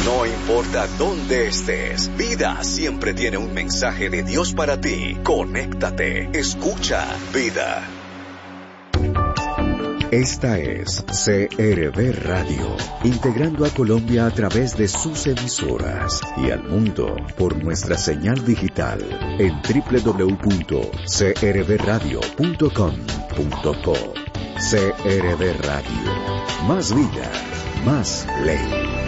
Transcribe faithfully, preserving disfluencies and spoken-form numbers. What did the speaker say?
No importa dónde estés, Vida siempre tiene un mensaje de Dios para ti. Conéctate, escucha Vida. Esta es C R V Radio, integrando a Colombia a través de sus emisoras y al mundo por nuestra señal digital en doble u doble u doble u punto c r v radio punto com punto co. C R V Radio, más vida, más ley.